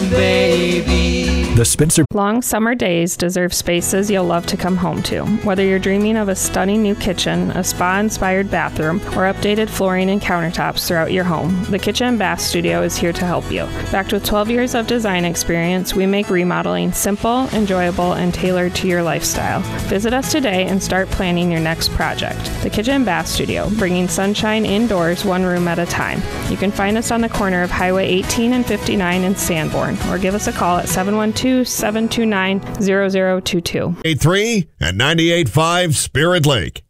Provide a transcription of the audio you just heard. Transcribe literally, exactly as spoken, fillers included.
baby. The Spencer. Long summer days deserve spaces you'll love to come home to. Whether you're dreaming of a stunning new kitchen, a spa-inspired bathroom, or updated flooring and countertops throughout your home, the Kitchen and Bath Studio is here to help you. Backed with twelve years of design experience, we make remodeling simple, enjoyable, and tailored to your lifestyle. Visit us today and start planning your next project. The Kitchen and Bath Studio, bringing sunshine indoors one room at a time. You can find us on the corner of Highway eighteen and fifty-nine in Sanborn, or give us a call at seven one two, seven two nine, zero zero two two. eight three and ninety-eight point five Spirit Lake.